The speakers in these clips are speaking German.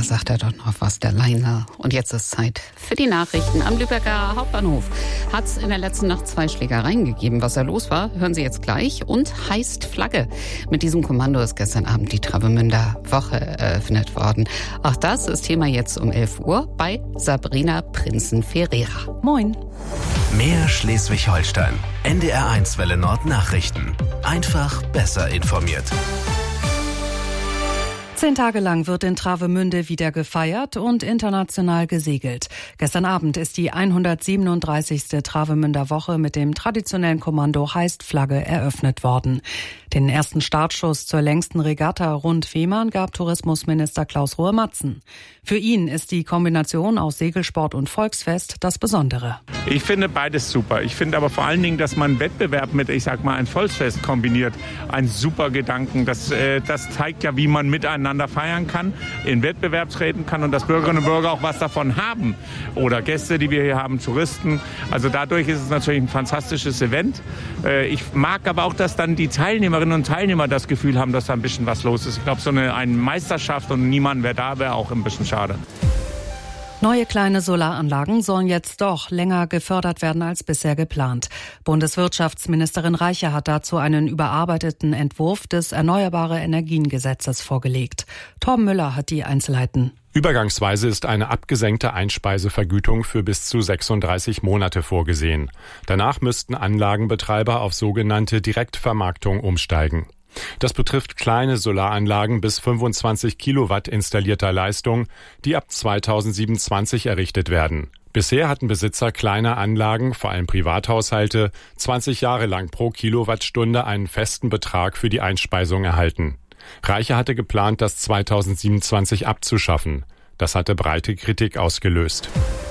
sagt er doch noch was, der Leiner. Und jetzt ist Zeit für die Nachrichten. Am Lübecker Hauptbahnhof hat es in der letzten Nacht 2 Schlägereien gegeben. Was da los war, hören Sie jetzt gleich. Und heißt Flagge. Mit diesem Kommando ist gestern Abend die Travemünder Woche eröffnet worden. Auch das ist Thema jetzt um 11 Uhr bei Sabrina Prinzen-Ferreira. Moin. Mehr Schleswig-Holstein. NDR1 Welle Nord Nachrichten. Einfach besser informiert. 10 Tage lang wird in Travemünde wieder gefeiert und international gesegelt. Gestern Abend ist die 137. Travemünder Woche mit dem traditionellen Kommando Heißt Flagge eröffnet worden. Den ersten Startschuss zur längsten Regatta rund Fehmarn gab Tourismusminister Klaus Ruhe-Matzen. Für ihn ist die Kombination aus Segelsport und Volksfest das Besondere. Ich finde beides super. Ich finde aber vor allen Dingen, dass man Wettbewerb mit, ein Volksfest kombiniert. Ein super Gedanken. Das zeigt ja, wie man miteinander feiern kann, in Wettbewerb treten kann und dass Bürgerinnen und Bürger auch was davon haben. Oder Gäste, die wir hier haben, Touristen. Also dadurch ist es natürlich ein fantastisches Event. Ich mag aber auch, dass dann die Teilnehmerinnen und Teilnehmer das Gefühl haben, dass da ein bisschen was los ist. Ich glaube, so eine Meisterschaft und niemand wäre da, wäre auch ein bisschen schade. Neue kleine Solaranlagen sollen jetzt doch länger gefördert werden als bisher geplant. Bundeswirtschaftsministerin Reiche hat dazu einen überarbeiteten Entwurf des Erneuerbare-Energien-Gesetzes vorgelegt. Torben Müller hat die Einzelheiten. Übergangsweise ist eine abgesenkte Einspeisevergütung für bis zu 36 Monate vorgesehen. Danach müssten Anlagenbetreiber auf sogenannte Direktvermarktung umsteigen. Das betrifft kleine Solaranlagen bis 25 Kilowatt installierter Leistung, die ab 2027 errichtet werden. Bisher hatten Besitzer kleiner Anlagen, vor allem Privathaushalte, 20 Jahre lang pro Kilowattstunde einen festen Betrag für die Einspeisung erhalten. Reiche hatte geplant, das 2027 abzuschaffen. Das hatte breite Kritik ausgelöst.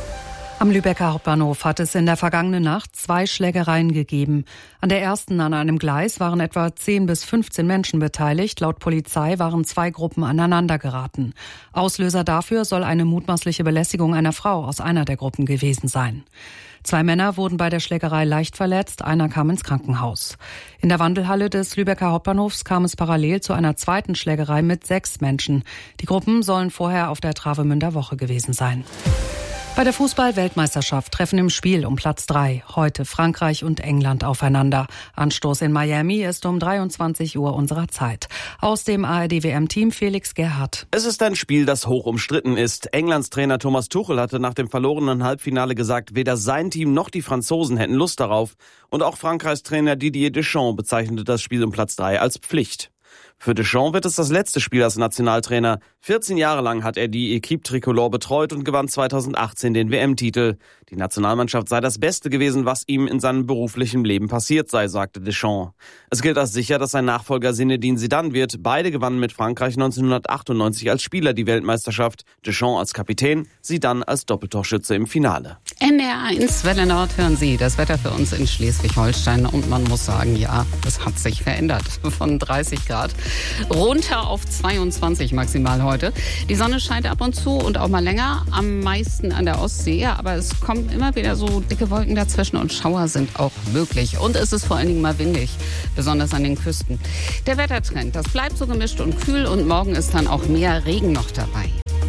Am Lübecker Hauptbahnhof hat es in der vergangenen Nacht 2 Schlägereien gegeben. An der ersten an einem Gleis waren etwa 10 bis 15 Menschen beteiligt. Laut Polizei waren 2 Gruppen aneinander geraten. Auslöser dafür soll eine mutmaßliche Belästigung einer Frau aus einer der Gruppen gewesen sein. 2 Männer wurden bei der Schlägerei leicht verletzt, einer kam ins Krankenhaus. In der Wandelhalle des Lübecker Hauptbahnhofs kam es parallel zu einer zweiten Schlägerei mit 6 Menschen. Die Gruppen sollen vorher auf der Travemünder Woche gewesen sein. Bei der Fußball-Weltmeisterschaft treffen im Spiel um Platz 3 heute Frankreich und England aufeinander. Anstoß in Miami ist um 23 Uhr unserer Zeit. Aus dem ARD-WM-Team Felix Gerhardt. Es ist ein Spiel, das hoch umstritten ist. Englands Trainer Thomas Tuchel hatte nach dem verlorenen Halbfinale gesagt, weder sein Team noch die Franzosen hätten Lust darauf. Und auch Frankreichs Trainer Didier Deschamps bezeichnete das Spiel um Platz 3 als Pflicht. Für Deschamps wird es das letzte Spiel als Nationaltrainer. 14 Jahre lang hat er die Equipe Tricolore betreut und gewann 2018 den WM-Titel. Die Nationalmannschaft sei das Beste gewesen, was ihm in seinem beruflichen Leben passiert sei, sagte Deschamps. Es gilt als sicher, dass sein Nachfolger Zinedine Zidane wird. Beide gewannen mit Frankreich 1998 als Spieler die Weltmeisterschaft. Deschamps als Kapitän, Zidane als Doppeltorschütze im Finale. NDR1 Welle Nord hören Sie das Wetter für uns in Schleswig-Holstein. Und man muss sagen, ja, es hat sich verändert. Von 30 Grad runter auf 22 maximal heute. Die Sonne scheint ab und zu und auch mal länger, am meisten an der Ostsee. Aber es kommen immer wieder so dicke Wolken dazwischen und Schauer sind auch möglich. Und es ist vor allen Dingen mal windig, besonders an den Küsten. Der Wettertrend, das bleibt so gemischt und kühl und morgen ist dann auch mehr Regen noch dabei.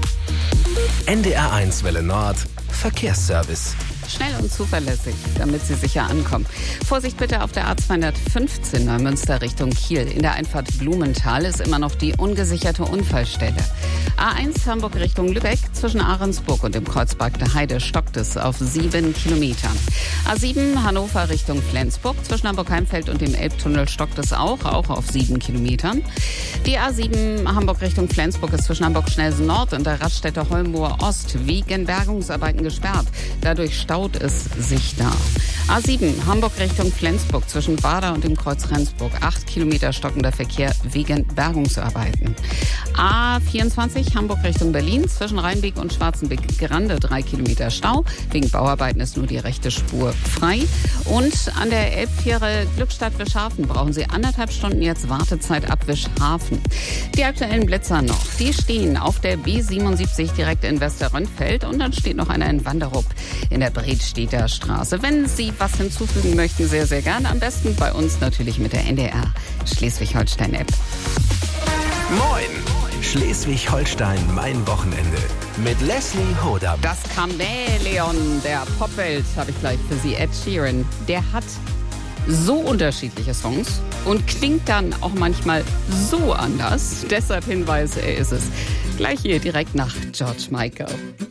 NDR1 Welle Nord Verkehrsservice. Schnell und zuverlässig, damit Sie sicher ankommen. Vorsicht bitte auf der A215 Neumünster Richtung Kiel. In der Einfahrt Blumenthal ist immer noch die ungesicherte Unfallstelle. A1 Hamburg Richtung Lübeck zwischen Ahrensburg und dem Kreuzberg der Heide stockt es auf 7 Kilometern. A7 Hannover Richtung Flensburg zwischen Hamburg-Heimfeld und dem Elbtunnel stockt es auch auf 7 Kilometern. Die A7 Hamburg Richtung Flensburg ist zwischen Hamburg-Schnellsen Nord und der Raststätte Holmoor Ost wegen Bergungsarbeiten gesperrt. Dadurch staut es sich da. A7 Hamburg Richtung Flensburg zwischen Bader und dem Kreuz Rendsburg 8 Kilometer stockender Verkehr wegen Bergungsarbeiten. A24 Hamburg Richtung Berlin zwischen Rheinbeek und Schwarzenbeck-Grande 3 Kilometer Stau. Wegen Bauarbeiten ist nur die rechte Spur frei. Und an der Elbfähre Glückstadt-Wischhafen brauchen Sie 1,5 Stunden jetzt Wartezeit ab Wischhafen. Die aktuellen Blitzer noch. Die stehen auf der B77 direkt in Westerrönfeld und dann steht noch einer in Wanderup in der Bredstedter Straße. Wenn Sie was hinzufügen möchten, sehr, sehr gerne. Am besten bei uns natürlich mit der NDR Schleswig-Holstein-App. Moin! Schleswig-Holstein, mein Wochenende. Mit Leslie Hodam. Das Chamäleon der Popwelt habe ich gleich für Sie. Ed Sheeran, der hat so unterschiedliche Songs und klingt dann auch manchmal so anders. Deshalb Hinweis, er ist es. Gleich hier direkt nach George Michael.